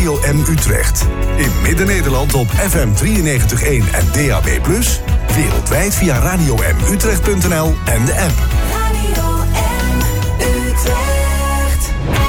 Radio M Utrecht. In Midden-Nederland op FM 93.1 en DAB+. Wereldwijd via radiomutrecht.nl en de app. Radio M Utrecht.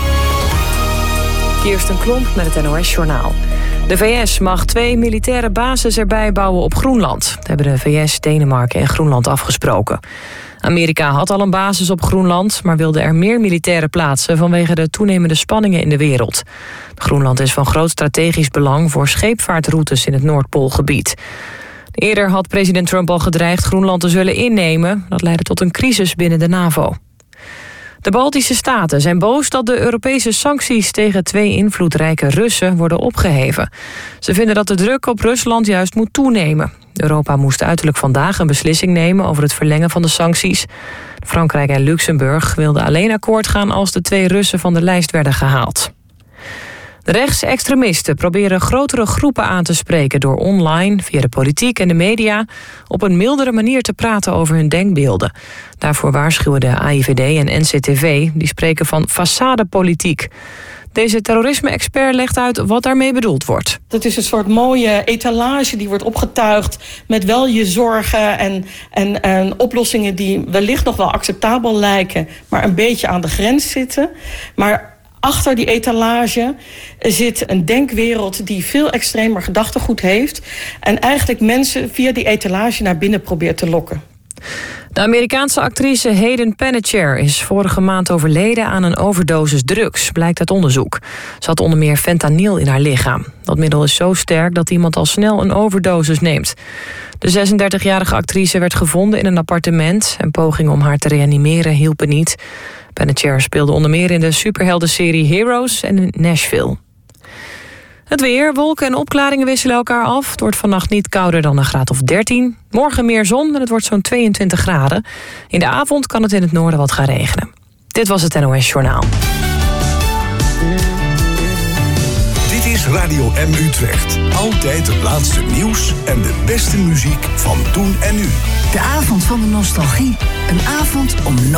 Kirsten Klomp met het NOS-journaal. De VS mag 2 militaire bases erbij bouwen op Groenland. Dat hebben de VS, Denemarken en Groenland afgesproken. Amerika had al een basis op Groenland, maar wilde er meer militaire plaatsen vanwege de toenemende spanningen in de wereld. Groenland is van groot strategisch belang voor scheepvaartroutes in het Noordpoolgebied. Eerder had president Trump al gedreigd Groenland te zullen innemen. Dat leidde tot een crisis binnen de NAVO. De Baltische Staten zijn boos dat de Europese sancties tegen 2 invloedrijke Russen worden opgeheven. Ze vinden dat de druk op Rusland juist moet toenemen. Europa moest uiterlijk vandaag een beslissing nemen over het verlengen van de sancties. Frankrijk en Luxemburg wilden alleen akkoord gaan als de 2 Russen van de lijst werden gehaald. De rechtsextremisten proberen grotere groepen aan te spreken door online, via de politiek en de media, op een mildere manier te praten over hun denkbeelden. Daarvoor waarschuwen de AIVD en NCTV, die spreken van façadepolitiek. Deze terrorisme-expert legt uit wat daarmee bedoeld wordt. Het is een soort mooie etalage die wordt opgetuigd met wel je zorgen en oplossingen die wellicht nog wel acceptabel lijken, maar een beetje aan de grens zitten. Maar achter die etalage zit een denkwereld die veel extremer gedachtegoed heeft en eigenlijk mensen via die etalage naar binnen probeert te lokken. De Amerikaanse actrice Hayden Panettiere is vorige maand overleden aan een overdosis drugs, blijkt uit onderzoek. Ze had onder meer fentanyl in haar lichaam. Dat middel is zo sterk dat iemand al snel een overdosis neemt. De 36-jarige actrice werd gevonden in een appartement en pogingen om haar te reanimeren hielpen niet. Panettiere speelde onder meer in de superheldenserie Heroes en in Nashville. Het weer, wolken en opklaringen wisselen elkaar af. Het wordt vannacht niet kouder dan een graad of 13. Morgen meer zon en het wordt zo'n 22 graden. In de avond kan het in het noorden wat gaan regenen. Dit was het NOS Journaal. Dit is Radio M Utrecht. Altijd het laatste nieuws en de beste muziek van toen en nu. De avond van de nostalgie. Een avond om